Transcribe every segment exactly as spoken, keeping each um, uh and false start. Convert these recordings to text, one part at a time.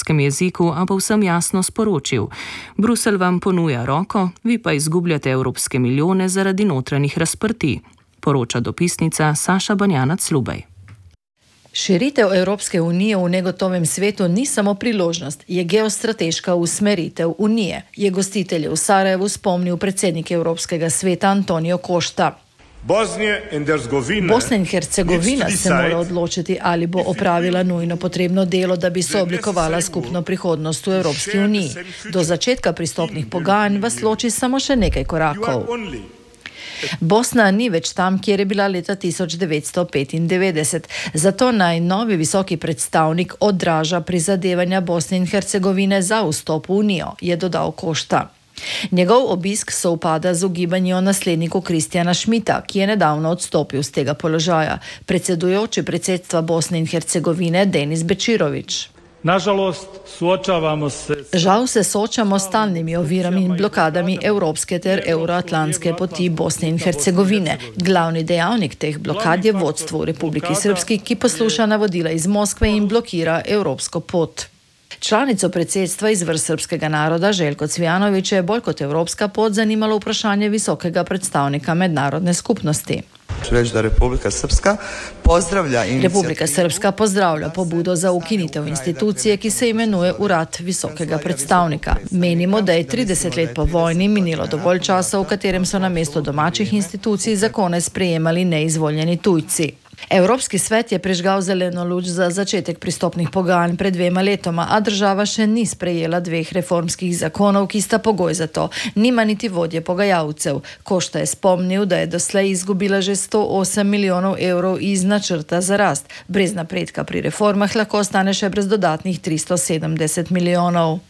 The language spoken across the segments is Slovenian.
slovenskem jeziku, a povsem jasno sporočil: Bruselj vam ponuja roko, vi pa izgubljate evropske milijone zaradi notranjih razprtij, poroča dopisnica Saša Banjanac-Lubej. Širitev Evropske unije v negotovem svetu ni samo priložnost, je geostrateška usmeritev unije, je gostitelje v Sarajevu spomnil predsednik Evropskega sveta Antonio Costa. Bosna in Hercegovina se mora odločiti, ali bo opravila nujno potrebno delo, da bi sooblikovala skupno prihodnost v Evropski uniji. Do začetka pristopnih pogajanj vas loči samo še nekaj korakov. Bosna ni več tam, kjer je bila leta tisoč devetsto petindevetdeset, zato naj novi visoki predstavnik odraža prizadevanja Bosne in Hercegovine za vstop v unijo, je dodal Costa. Njegov obisk sovpada z ugibanjem nasledniku Kristjana Schmidta, ki je nedavno odstopil z tega položaja, predsedujoči predsedstva Bosne in Hercegovine Denis Bečirović. Nažalost, suočavamo se... Žal se soočamo s stalnimi ovirami in blokadami evropske ter euroatlantske poti Bosne in Hercegovine. Glavni dejavnik teh blokad je vodstvo v Republiki Srpski, ki posluša navodila iz Moskve in blokira evropsko pot. Članico predsedstva iz vrst srpskega naroda Željko Cvijanović je bolj kot evropska pot zanimalo vprašanje visokega predstavnika mednarodne skupnosti. Reći da Republika Srpska pozdravlja Republika Srpska pozdravlja pobudo za ukinitev institucije, ki se imenuje Urad visokega predstavnika. Menimo, da je trideset let po vojni minilo dovolj časa, v katerem so namesto domačih institucij zakone sprejemali neizvoljeni tujci. Evropski svet je prižgal zeleno luč za začetek pristopnih pogajanj pred dvema letoma, a država še ni sprejela dveh reformskih zakonov, ki sta pogoj za to. Nima niti vodje pogajalcev. Costa je spomnil, da je doslej izgubila že sto osem milijonov evrov iz načrta za rast. Brez napredka pri reformah lahko ostane še brez dodatnih tristo sedemdeset milijonov.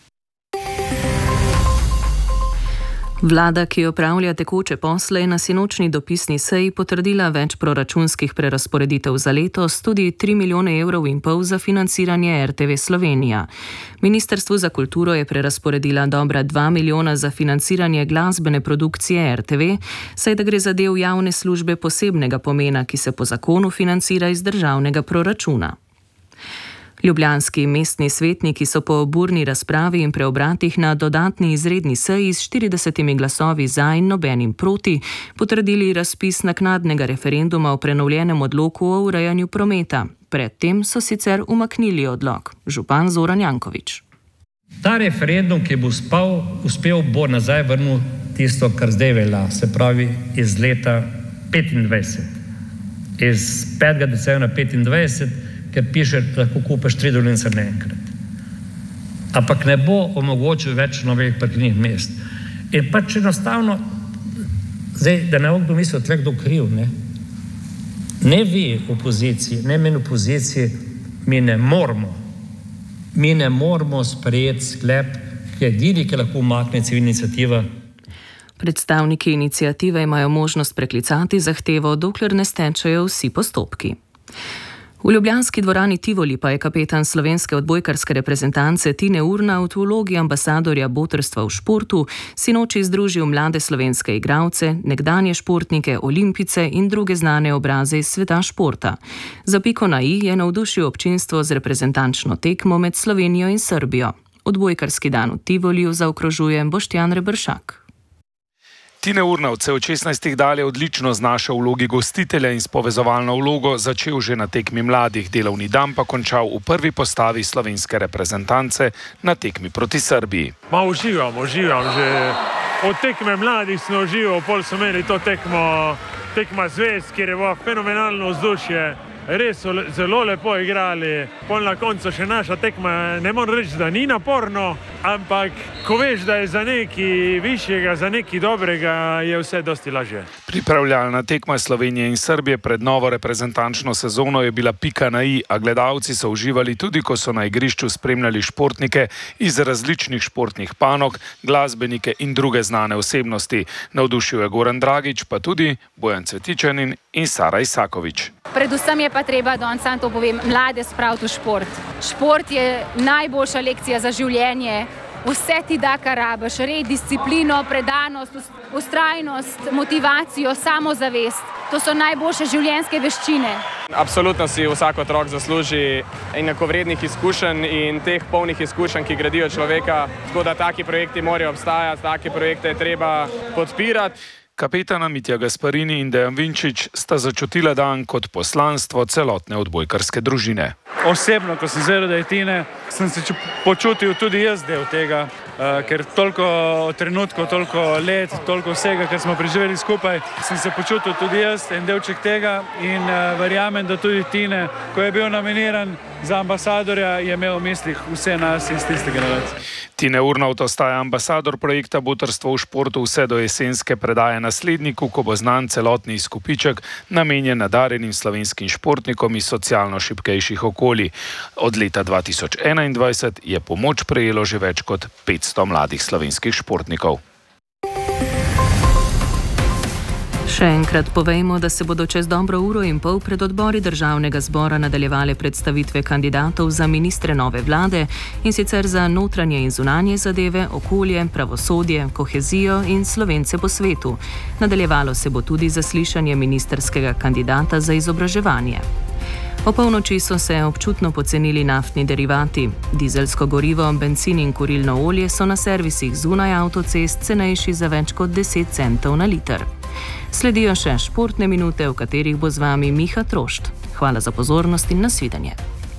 Vlada, ki opravlja tekoče posle, je na sinočni dopisni seji potrdila več proračunskih prerazporeditev za letos, tudi tri milijone evrov in pol za financiranje R T V Slovenija. Ministrstvu za kulturo je prerazporedila dobra dva milijona za financiranje glasbene produkcije R T V, saj da gre za del javne službe posebnega pomena, ki se po zakonu financira iz državnega proračuna. Ljubljanski mestni svetniki so po burni razpravi in preobratih na dodatni izredni seji s štiridesetimi glasovi za in nobenim proti potrdili razpis naknadnega referenduma o prenovljenem odloku o urejanju prometa. Predtem so sicer umaknili odlok. Župan Zoran Janković. Ta referendum, ki bo spal, uspel, bo nazaj vrnil tisto, kar zdaj velja, se pravi iz leta petindvajset. Iz petega decembra petindvajset, ker piše, da lahko kupiš tri dolince naenkrat. Ampak ne bo omogočil več novih parkirnih mest. In pač enostavno, zdaj, da ne bo kdo mislil, tle kdo kriv, ne? Ne vi opoziciji, ne meni opoziciji, mi ne moramo, mi ne moramo sprejeti sklep, ki je edini, ki lahko umakne civilna iniciativa. Predstavniki iniciative imajo možnost preklicati zahtevo, dokler ne stečejo vsi postopki. V ljubljanski dvorani Tivoli pa je kapetan slovenske odbojkarske reprezentance Tine Urnaut v vlogi ambasadorja botrstva v športu sinoči združil mlade slovenske igralce, nekdanje športnike, olimpice in druge znane obraze iz sveta športa. Za piko na i je navdušil občinstvo z reprezentančno tekmo med Slovenijo in Srbijo. Odbojkarski dan v Tivoliju zaokrožuje Boštjan Rebršak. Tine Urnaut se od šestnajstih dalje odlično znašel v vlogi gostitelja in s povezovalno vlogo začel že na tekmi mladih, delovni dan pa končal v prvi postavi slovenske reprezentance na tekmi proti Srbiji. Ma uživam, uživam že od tekme mladih smo užival, pol so imeli to tekmo, tekma zvezd, kjer je bilo fenomenalno vzdušje. Res so zelo lepo igrali, pol na koncu še naša tekma, ne moram reči, da ni naporno, ampak ko veš, da je za nekaj višjega, za nekaj dobrega, je vse dosti lažje. Pripravljalna tekma Slovenije in Srbije pred novo reprezentančno sezono je bila pika na i, a gledalci so uživali tudi, ko so na igrišču spremljali športnike iz različnih športnih panog, glasbenike in druge znane osebnosti. Navdušil je Goran Dragič, pa tudi Bojan Cvetičanin in Sara Isaković. Predvsem je pa treba, da on sam to povem, mlade spraviti v šport. Šport je najboljša lekcija za življenje vse ti da, kar rabiš, red, disciplino, predanost, ustrajnost, motivacijo, samozavest. To so najboljše življenjske veščine. Absolutno si vsak otrok zasluži enakovrednih izkušenj in teh polnih izkušenj, ki gradijo človeka, tako da taki projekti morajo obstajati, taki projekte je treba podpirati. Kapetana Mitja Gasparini in Dejan Vinčič sta začutila dan kot poslanstvo celotne odbojkarske družine. Osebno, ko sem zvedel, da je Tine, sem se počutil tudi jaz del tega, uh, ker toliko trenutkov, toliko let, toliko vsega, kar smo preživeli skupaj, sem se počutil tudi jaz, en delček tega in uh, verjamem, da tudi Tine, ko je bil nominiran za ambasadorja, je imel v mislih vse nas iz tiste generacije. Tine Urnauth ostaja ambasador projekta Butarstvo v športu vse do jesenske predaje nasledniku, ko bo znan celotni izkupiček namenjen nadarjenim slovenskim športnikom iz socialno šibkejših okolij. Od leta dva tisoč enaindvajset je pomoč prejelo že več kot petsto mladih slovenskih športnikov. Še enkrat povejmo, da se bodo čez dobro uro in pol pred odbori državnega zbora nadaljevale predstavitve kandidatov za ministre nove vlade, in sicer za notranje in zunanje zadeve, okolje, pravosodje, kohezijo in Slovence po svetu. Nadaljevalo se bo tudi zaslišanje ministrskega kandidata za izobraževanje. O polnoči so se občutno pocenili naftni derivati. Dizelsko gorivo, bencin in kurilno olje so na servisih zunaj avtocest cenejši za več kot deset centov na liter. Sledijo še športne minute, v katerih bo z vami Miha Trošt. Hvala za pozornost in nasvidenje.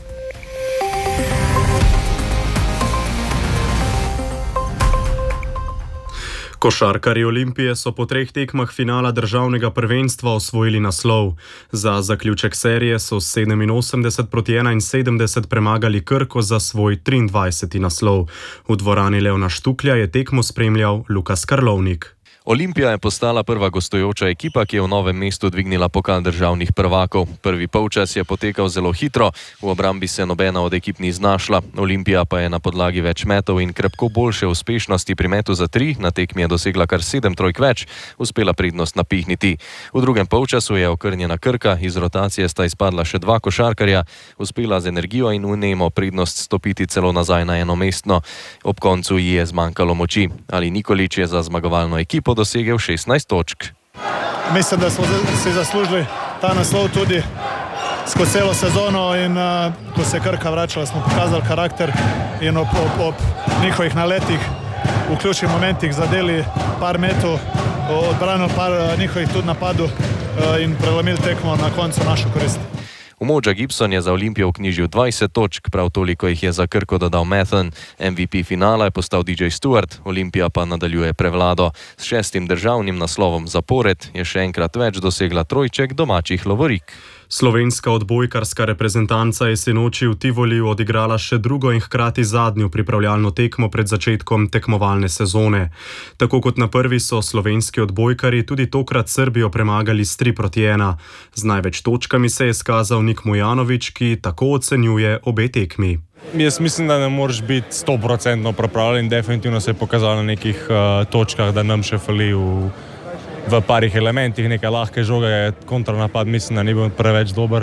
Košarkarji Olimpije so po treh tekmah finala državnega prvenstva osvojili naslov. Za zaključek serije so sedeminosemdeset proti enainsedemdeset premagali Krko za svoj triindvajseti naslov. V dvorani Leona Štuklja je tekmo spremljal Lukas Karlovnik. Olimpija je postala prva gostujoča ekipa, ki je v Novem mestu dvignila pokal državnih prvakov. Prvi polčas je potekal zelo hitro, v obrambi se nobena od ekip ni znašla. Olimpija pa je na podlagi več metov in krepko boljše uspešnosti pri metu za tri, na tekmi je dosegla kar sedem trojk več, uspela prednost napihniti. V drugem polčasu je okrnjena Krka, iz rotacije sta izpadla še dva košarkarja, uspela z energijo in vnemo prednost stopiti celo nazaj na enomestno. Ob koncu ji je zmanjkalo moči. Ali Nikolić je za zmagovalno ekipo dosegel šestnajst točk. Mislim, da smo si zaslužili ta naslov tudi skozi celo sezono in uh, ko se Krka vračala, smo pokazali karakter in ob, ob, ob njihovih naletih v ključnih momentih zadeli par metov, odbranili par njihovih tudi napadov uh, in prelomili tekmo na koncu našo korist. Umoja Gibson je za Olimpijo vknjižil dvajset točk, prav toliko jih je za Krko dodal Mathen. M V P finala je postal D J Stewart, Olimpija pa nadaljuje prevlado. S šestim državnim naslovom zapored je še enkrat več dosegla trojček domačih lovorik. Slovenska odbojkarska reprezentanca je sinoči v Tivoliju odigrala še drugo in hkrati zadnjo pripravljalno tekmo pred začetkom tekmovalne sezone. Tako kot na prvi so slovenski odbojkarji tudi tokrat Srbijo premagali s tri proti ena. Z največ točkami se je skazal Nik Mujanović, ki tako ocenjuje obe tekmi. Jaz mislim, da ne moreš biti sto procentno pripravljen. Definitivno se je pokazalo na nekih uh, točkah, da nam še fali v v parih elementih, nekaj lahke žoge, kontranapad mislim, da ni bil preveč dober.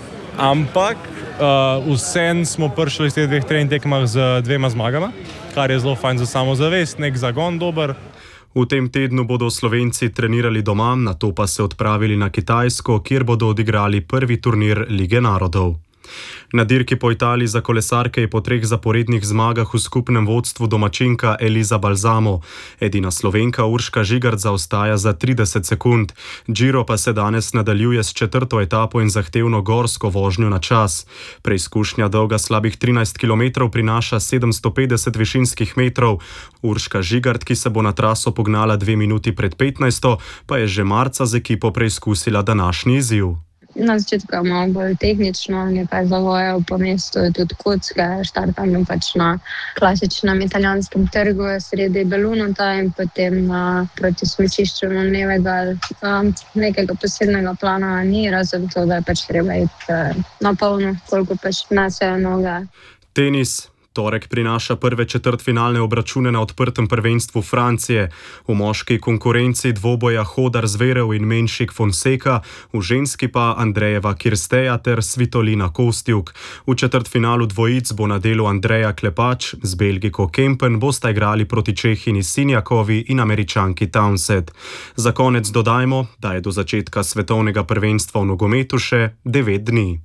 Ampak uh, vsem smo prišli iz teh dveh trening tekmah z dvema zmagama, kar je zelo fajn za samozavest, nek zagon dober. V tem tednu bodo Slovenci trenirali doma, nato pa se odpravili na Kitajsko, kjer bodo odigrali prvi turnir Lige narodov. Na dirki po Italiji za kolesarke je po treh zaporednih zmagah v skupnem vodstvu domačinka Eliza Balzamo. Edina Slovenka Urška Žigart zaostaja za trideset sekund. Giro pa se danes nadaljuje s četrto etapo in zahtevno gorsko vožnjo na čas. Preizkušnja dolga slabih trinajst kilometrov prinaša sedemsto petdeset višinskih metrov. Urška Žigart, ki se bo na traso pognala dve minuti pred petnajsto, pa je že marca z ekipo preizkusila današnji izziv. Na začetku je malo bolj tehnično, nekaj zavojev po mestu, tudi kocke, štartamo pač na klasičnem italijanskem trgu sredi Belunota in potem uh, proti smučišču Nevega. Um, nekega posebnega plana ni, razen to, da je pač treba iti uh, na polno, koliko pač nasejo noge. Tenis. Torek prinaša prve četrtfinalne obračune na odprtem prvenstvu Francije. V moški konkurenci dvoboja Hodar Zverev in Menšik Fonseca, v ženski pa Andrejeva Kirsteja ter Svitolina Kostjuk. V četrtfinalu dvojic bo na delu Andreja Klepač, z Belgiko Kempen bosta igrali proti Čehinji Sinjakovi in Američanki Townsend. Za konec dodajmo, da je do začetka svetovnega prvenstva v nogometu še devet dni.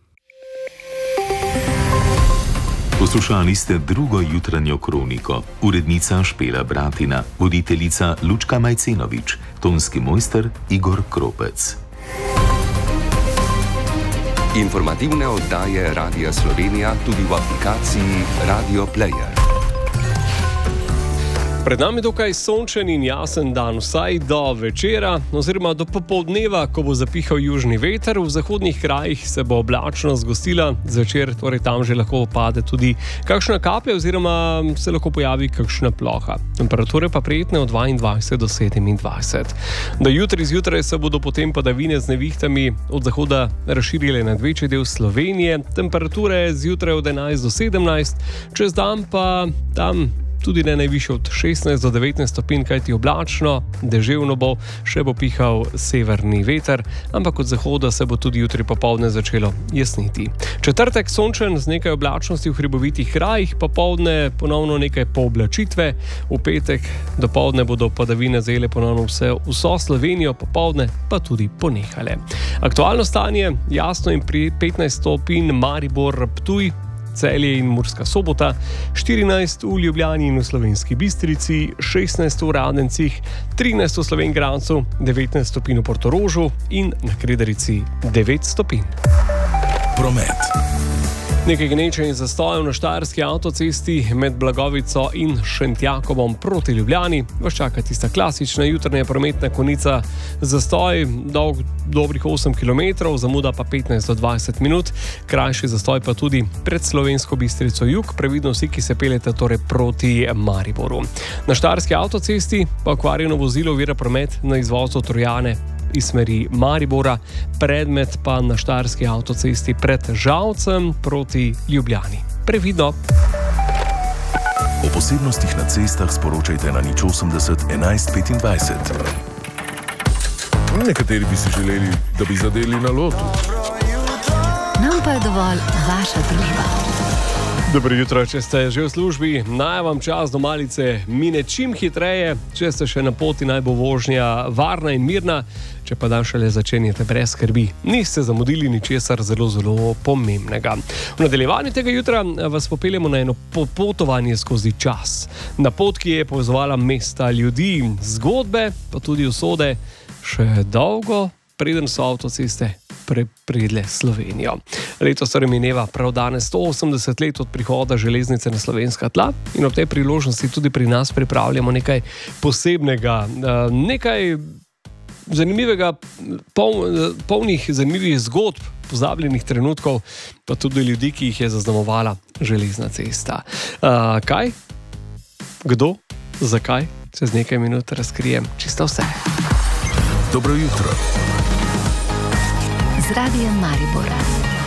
Poslušali ste drugo jutranjo kroniko. Urednica Špela Bratina, voditeljica Lučka Majcenovič, tonski mojster Igor Kropec. Informativne oddaje Radia Slovenija tudi v aplikaciji Radio Player. Pred nami je dokaj sončen in jasen dan, vsaj do večera, oziroma do popoldneva, ko bo zapihal južni veter. V zahodnih krajih se bo oblačnost zgostila, zvečer torej tam že lahko pade tudi kakšna kaplja oziroma se lahko pojavi kakšna ploha. Temperature pa prijetne od dvaindvajset do sedemindvajset. Do jutri zjutraj se bodo potem padavine z nevihtami od zahoda razširile nad večji del Slovenije. Temperature zjutraj od enajst do sedemnajst, čez dan pa tam tudi ne najvišje od šestnajst do devetnajst stopinj, kajti oblačno, deževno bo, še bo pihal severni veter, ampak od zahoda se bo tudi jutri popoldne začelo jasniti. Četrtek sončen z nekaj oblačnosti v hribovitih krajih, popoldne ponovno nekaj pooblačitve, v petek dopoldne bodo padavine zajele ponovno vse, vso Slovenijo, popoldne pa tudi ponehale. Aktualno stanje, jasno in pri petnajst stopinj Maribor, Ptuj, Celje in Murska Sobota, štirinajst v Ljubljani in v Slovenski Bistrici, šestnajst v Radencih, trinajst v Slovenj Gradcu, devetnajst stopinj v Portorožu in na Kredarici devet stopinj. Promet. Nekaj gneča in zastojev na štajerski avtocesti med Blagovico in Šentjakobom proti Ljubljani. Vas čaka tista klasična jutranja prometna konica, zastoj dolg dobrih osem kilometrov, zamuda pa petnajst do dvajset minut, krajši zastoj pa tudi pred Slovensko Bistrico jug, previdno vsi, ki se peljete torej proti Mariboru. Na štajerski avtocesti pa okvarjeno vozilo ovira promet na izvozu Trojane iz smeri Maribora, predmet pa na štajerski avtocesti pred Žalcem proti Ljubljani. Previdno! O posebnostih na cestah sporočajte na nič osemdeset enajst petindvajset. Nekateri bi si želeli, da bi zadeli na lotu. Nam pa je dovolj vaša družba. Dobro jutro, če ste že v službi, naj vam čas do malice mine čim hitreje, če ste še na poti, naj bo vožnja varna in mirna, če pa dan šele začenjate brez skrbi. Niste zamudili ničesar zelo, zelo pomembnega. V nadaljevanju tega jutra vas popeljemo na eno popotovanje skozi čas. Na pot, ki je povezovala mesta, ljudi, zgodbe, pa tudi usode, še dolgo, preden so avtoceste prepredle Slovenijo. Letos torej mineva prav danes sto osemdeset let od prihoda železnice na slovenska tla in ob tej priložnosti tudi pri nas pripravljamo nekaj posebnega, nekaj zanimivega, pol, polnih zanimivih zgodb, pozabljenih trenutkov, pa tudi ljudi, ki jih je zaznamovala železna cesta. Uh, kaj? Kdo? Zakaj? Čez nekaj minut razkrijem čisto vse. Dobro jutro. Z Radijem Maribor.